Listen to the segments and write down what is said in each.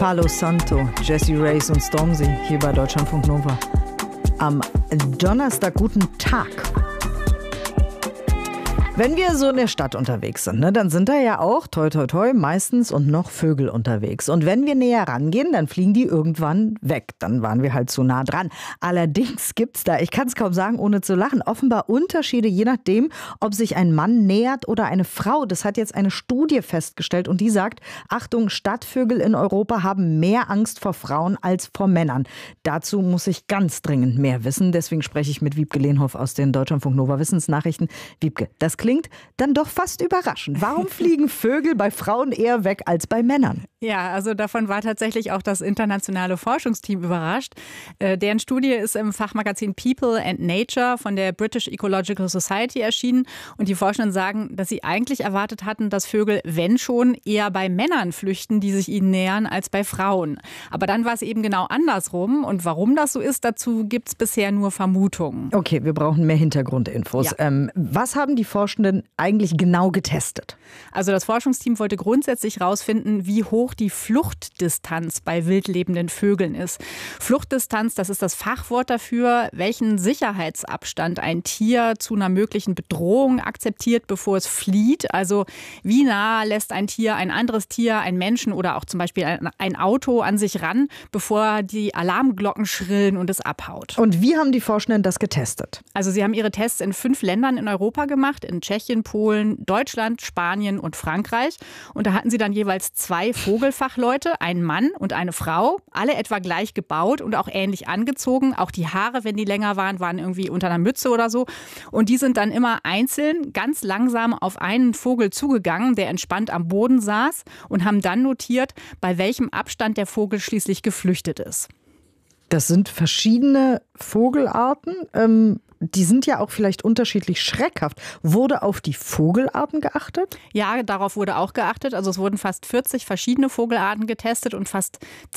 Palo Santo, Jessie Reyes und Stormzy hier bei Deutschlandfunk Nova. Am Donnerstag, guten Tag. Wenn wir so in der Stadt unterwegs sind, dann sind da ja auch, toi toi toi, meistens und noch Vögel unterwegs. Und wenn wir näher rangehen, dann fliegen die irgendwann weg. Dann waren wir halt zu nah dran. Allerdings gibt's da, ich kann es kaum sagen, ohne zu lachen, offenbar Unterschiede, je nachdem, ob sich ein Mann nähert oder eine Frau. Das hat jetzt eine Studie festgestellt und die sagt, Achtung, Stadtvögel in Europa haben mehr Angst vor Frauen als vor Männern. Dazu muss ich ganz dringend mehr wissen. Deswegen spreche ich mit Wiebke Lehnhoff aus den Deutschlandfunk Nova Wissensnachrichten. Wiebke, das klingt dann doch fast überraschend. Warum fliegen Vögel bei Frauen eher weg als bei Männern? Ja, also davon war tatsächlich auch das internationale Forschungsteam überrascht. Deren Studie ist im Fachmagazin People and Nature von der British Ecological Society erschienen. Und die Forschenden sagen, dass sie eigentlich erwartet hatten, dass Vögel, wenn schon, eher bei Männern flüchten, die sich ihnen nähern, als bei Frauen. Aber dann war es eben genau andersrum. Und warum das so ist, dazu gibt es bisher nur Vermutungen. Okay, wir brauchen mehr Hintergrundinfos. Ja. Was haben die Forschenden eigentlich genau getestet? Also das Forschungsteam wollte grundsätzlich herausfinden, wie hoch die Fluchtdistanz bei wildlebenden Vögeln ist. Fluchtdistanz, das ist das Fachwort dafür, welchen Sicherheitsabstand ein Tier zu einer möglichen Bedrohung akzeptiert, bevor es flieht. Also wie nah lässt ein Tier ein anderes Tier, einen Menschen oder auch zum Beispiel ein Auto an sich ran, bevor die Alarmglocken schrillen und es abhaut. Und wie haben die Forschenden das getestet? Also sie haben ihre Tests in 5 Ländern in Europa gemacht, in Tschechien, Polen, Deutschland, Spanien und Frankreich. Und da hatten sie dann jeweils 2 Vogelfachleute, einen Mann und eine Frau, alle etwa gleich gebaut und auch ähnlich angezogen. Auch die Haare, wenn die länger waren, waren irgendwie unter einer Mütze oder so. Und die sind dann immer einzeln ganz langsam auf einen Vogel zugegangen, der entspannt am Boden saß, und haben dann notiert, bei welchem Abstand der Vogel schließlich geflüchtet ist. Das sind verschiedene Vogelarten. Die sind ja auch vielleicht unterschiedlich schreckhaft. Wurde auf die Vogelarten geachtet? Ja, darauf wurde auch geachtet. Also es wurden fast 40 verschiedene Vogelarten getestet und fast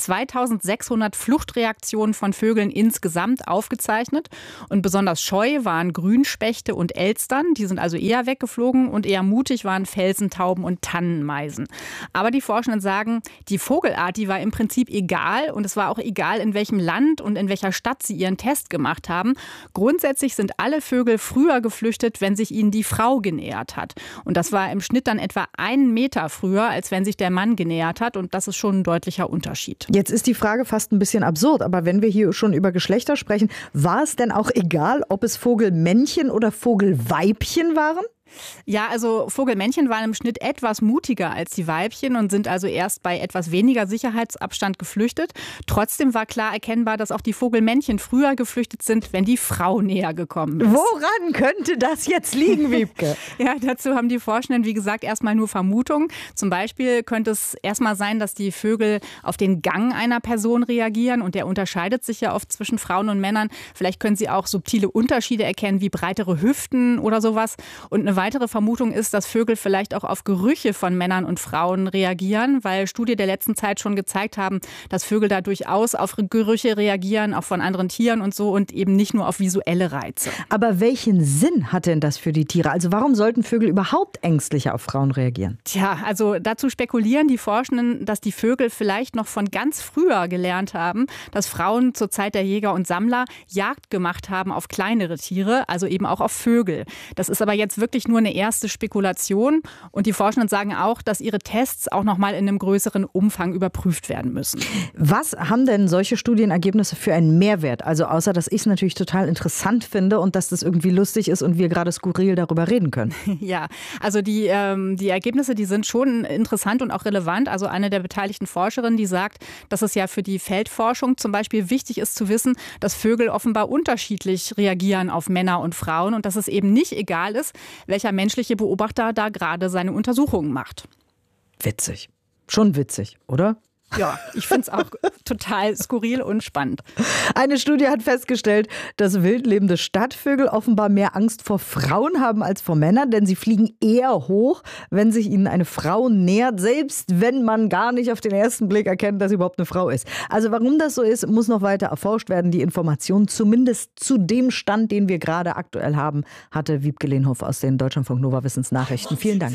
2600 Fluchtreaktionen von Vögeln insgesamt aufgezeichnet. Und besonders scheu waren Grünspechte und Elstern. Die sind also eher weggeflogen, und eher mutig waren Felsentauben und Tannenmeisen. Aber die Forschenden sagen, die Vogelart, die war im Prinzip egal, und es war auch egal, in welchem Land und in welcher Stadt sie ihren Test gemacht haben. Grundsätzlich sind alle Vögel früher geflüchtet, wenn sich ihnen die Frau genähert hat. Und das war im Schnitt dann etwa 1 Meter früher, als wenn sich der Mann genähert hat. Und das ist schon ein deutlicher Unterschied. Jetzt ist die Frage fast ein bisschen absurd, aber wenn wir hier schon über Geschlechter sprechen, war es denn auch egal, ob es Vogelmännchen oder Vogelweibchen waren? Ja, also Vogelmännchen waren im Schnitt etwas mutiger als die Weibchen und sind also erst bei etwas weniger Sicherheitsabstand geflüchtet. Trotzdem war klar erkennbar, dass auch die Vogelmännchen früher geflüchtet sind, wenn die Frau näher gekommen ist. Woran könnte das jetzt liegen, Wiebke? Ja, dazu haben die Forschenden, wie gesagt, erstmal nur Vermutungen. Zum Beispiel könnte es erstmal sein, dass die Vögel auf den Gang einer Person reagieren, und der unterscheidet sich ja oft zwischen Frauen und Männern. Vielleicht können sie auch subtile Unterschiede erkennen, wie breitere Hüften oder sowas. Und eine weitere Vermutung ist, dass Vögel vielleicht auch auf Gerüche von Männern und Frauen reagieren, weil Studien der letzten Zeit schon gezeigt haben, dass Vögel da durchaus auf Gerüche reagieren, auch von anderen Tieren und so, und eben nicht nur auf visuelle Reize. Aber welchen Sinn hat denn das für die Tiere? Also warum sollten Vögel überhaupt ängstlicher auf Frauen reagieren? Tja, also dazu spekulieren die Forschenden, dass die Vögel vielleicht noch von ganz früher gelernt haben, dass Frauen zur Zeit der Jäger und Sammler Jagd gemacht haben auf kleinere Tiere, also eben auch auf Vögel. Das ist aber jetzt wirklich nur eine erste Spekulation, und die Forschenden sagen auch, dass ihre Tests auch noch mal in einem größeren Umfang überprüft werden müssen. Was haben denn solche Studienergebnisse für einen Mehrwert? Also außer, dass ich es natürlich total interessant finde und dass das irgendwie lustig ist und wir gerade skurril darüber reden können. Ja, also die Ergebnisse, die sind schon interessant und auch relevant. Also eine der beteiligten Forscherinnen, die sagt, dass es ja für die Feldforschung zum Beispiel wichtig ist zu wissen, dass Vögel offenbar unterschiedlich reagieren auf Männer und Frauen und dass es eben nicht egal ist, welcher menschliche Beobachter da gerade seine Untersuchungen macht. Witzig. Schon witzig, oder? Ja, ich finde es auch total skurril und spannend. Eine Studie hat festgestellt, dass wildlebende Stadtvögel offenbar mehr Angst vor Frauen haben als vor Männern, denn sie fliegen eher hoch, wenn sich ihnen eine Frau nähert, selbst wenn man gar nicht auf den ersten Blick erkennt, dass sie überhaupt eine Frau ist. Also warum das so ist, muss noch weiter erforscht werden. Die Information zumindest zu dem Stand, den wir gerade aktuell haben, hatte Wiebke Lehnhoff aus den Deutschlandfunk Nova Wissensnachrichten. Vielen Dank.